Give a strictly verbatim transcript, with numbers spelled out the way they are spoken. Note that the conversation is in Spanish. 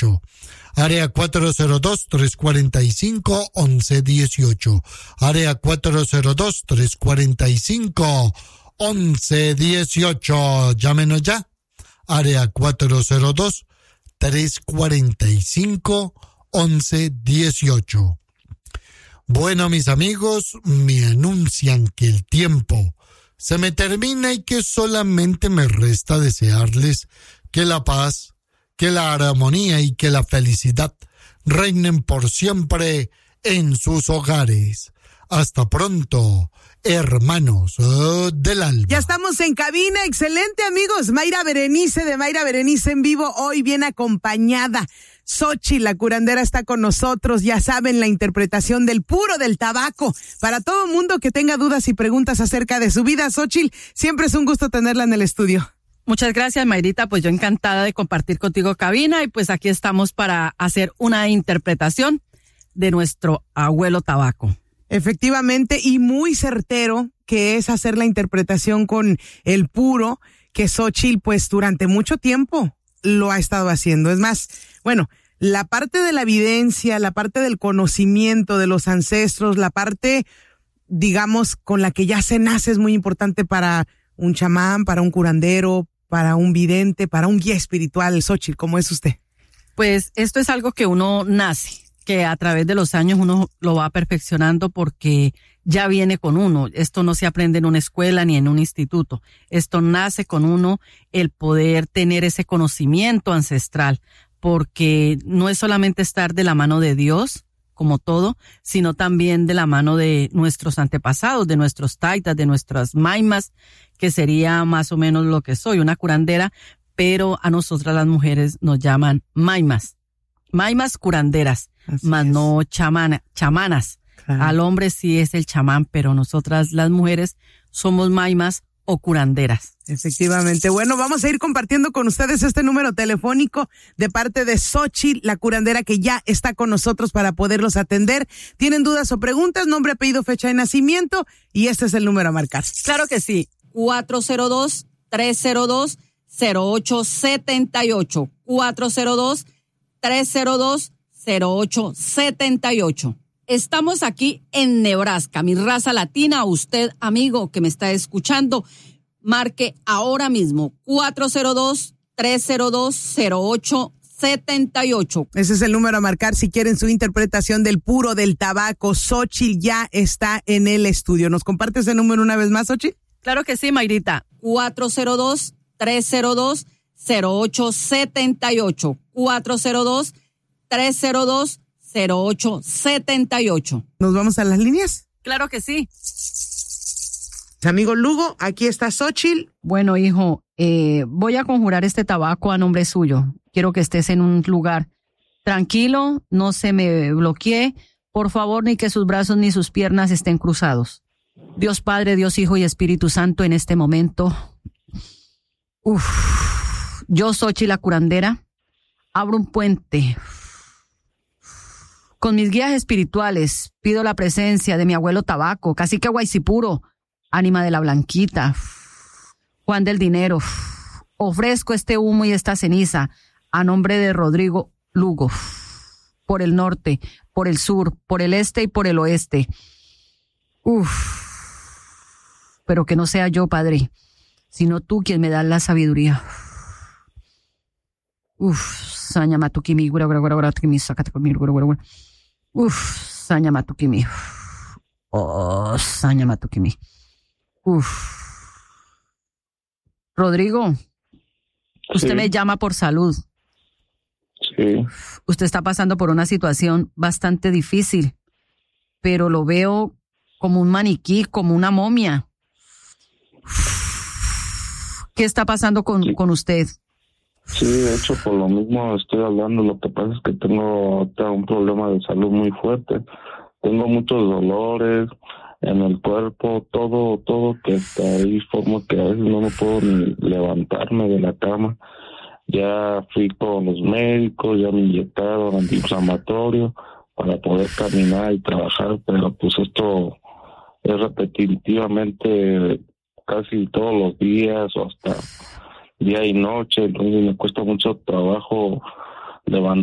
dieciocho. Área cuatro cero dos, tres cuatro cinco, once dieciocho. Área cuatro cero dos, tres cuatro cinco, once dieciocho. Llámenos ya. Área cuatro cero dos, tres cuatro cinco, once dieciocho. Bueno, mis amigos, me anuncian que el tiempo se me termina y que solamente me resta desearles que la paz, que la armonía y que la felicidad reinen por siempre en sus hogares. Hasta pronto, hermanos oh, del alma. Ya estamos en cabina, excelente amigos. Mayra Berenice de Mayra Berenice en vivo, hoy bien acompañada. Xochitl, la curandera, está con nosotros. Ya saben, la interpretación del puro del tabaco. Para todo mundo que tenga dudas y preguntas acerca de su vida, Xochitl, siempre es un gusto tenerla en el estudio. Muchas gracias, Mayrita. Pues yo encantada de compartir contigo cabina y pues aquí estamos para hacer una interpretación de nuestro abuelo tabaco. Efectivamente, y muy certero que es hacer la interpretación con el puro, que Xochitl pues durante mucho tiempo lo ha estado haciendo. Es más, bueno, la parte de la evidencia, la parte del conocimiento de los ancestros, la parte, digamos, con la que ya se nace es muy importante para un chamán, para un curandero, para un vidente, para un guía espiritual. Xochitl, ¿cómo es usted? Pues esto es algo que uno nace, que a través de los años uno lo va perfeccionando porque ya viene con uno. Esto no se aprende en una escuela ni en un instituto. Esto nace con uno, el poder tener ese conocimiento ancestral, porque no es solamente estar de la mano de Dios, como todo, sino también de la mano de nuestros antepasados, de nuestros taitas, de nuestras maimas, que sería más o menos lo que soy, una curandera, pero a nosotras las mujeres nos llaman maimas. Maimas curanderas, Así más es. no chamana, chamanas. Claro. Al hombre sí es el chamán, pero nosotras las mujeres somos maimas o curanderas. Efectivamente. Bueno, vamos a ir compartiendo con ustedes este número telefónico de parte de Xochitl, la curandera que ya está con nosotros para poderlos atender. ¿Tienen dudas o preguntas? Nombre, apellido, fecha de nacimiento y este es el número a marcar. Claro que sí. cuatro cero dos, tres cero dos, cero ocho siete ocho. cuatro cero dos, tres cero dos, cero ocho siete ocho. Estamos aquí en Nebraska, mi raza latina. Usted, amigo que me está escuchando, marque ahora mismo cuatro cero dos, tres cero dos, cero ocho siete ocho. Ese es el número a marcar si quieren su interpretación del puro del tabaco. Xochitl ya está en el estudio. ¿Nos comparte ese número una vez más, Xochitl? Claro que sí, Mayrita. cuatro cero dos, tres cero dos, cero ocho siete ocho. cuatro cero dos, tres cero dos, cero ocho siete ocho. ¿Nos vamos a las líneas? Claro que sí. Amigo Lugo, aquí está Xochitl. Bueno, hijo, eh, voy a conjurar este tabaco a nombre suyo. Quiero que estés en un lugar tranquilo, no se me bloquee, por favor, ni que sus brazos ni sus piernas estén cruzados. Dios Padre, Dios Hijo y Espíritu Santo, en este momento, uf, yo, Xochitl, la curandera, abro un puente. Con mis guías espirituales, pido la presencia de mi abuelo tabaco, cacique Guaycipuro, ánima de la Blanquita, Juan del Dinero. Ofrezco este humo y esta ceniza a nombre de Rodrigo Lugo, por el norte, por el sur, por el este y por el oeste. Uf, pero que no sea yo, Padre, sino tú quien me das la sabiduría. Uf, saña matukimi, gura gura gura gura tukimi, sakate conmigo, gura gura gura. Uf, saña matukimi. Oh, saña matukimi. Uf. Rodrigo, usted sí me llama por salud. Sí. Usted está pasando por una situación bastante difícil, pero lo veo como un maniquí, como una momia. ¿Qué está pasando con, sí. con usted? Sí, de hecho, por lo mismo estoy hablando. Lo que pasa es que tengo ahorita un problema de salud muy fuerte. Tengo muchos dolores en el cuerpo, todo, todo que está ahí, forma que a veces no me puedo ni levantarme de la cama. Ya fui con los médicos, ya me inyectaron antiinflamatorio para poder caminar y trabajar, pero pues esto es repetitivamente casi todos los días o hasta día y noche, entonces me cuesta mucho trabajo levantar